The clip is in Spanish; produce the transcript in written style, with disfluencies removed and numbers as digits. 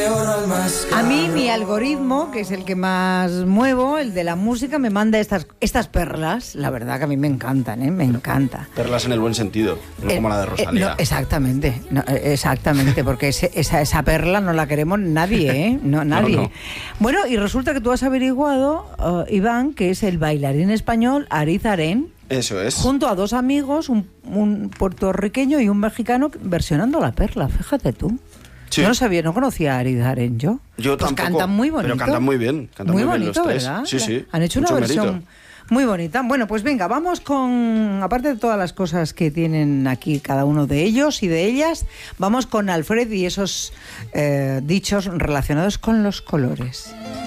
A mí mi algoritmo, que es el que más muevo, el de la música, me manda estas perlas. La verdad que a mí me encantan, me encanta. Perlas en el buen sentido, no como la de Rosalía. No, exactamente, porque esa perla no la queremos nadie, no, nadie. No. Bueno, y resulta que tú has averiguado, Iván, que es el bailarín español Ariz Arén. Eso es. Junto a dos amigos, un puertorriqueño y un mexicano, versionando la perla, fíjate tú. Sí. Yo no sabía, no conocía a Ariz Arén yo. Yo pues tampoco. Cantan muy bonito. Pero cantan muy bien. Cantan muy bonito, bien los tres. ¿verdad? Sí. Han hecho Mucho una versión mérito. muy bonita. Bueno, pues venga, vamos con, aparte de todas las cosas que tienen aquí cada uno de ellos y de ellas, vamos con Alfred y esos dichos relacionados con los colores.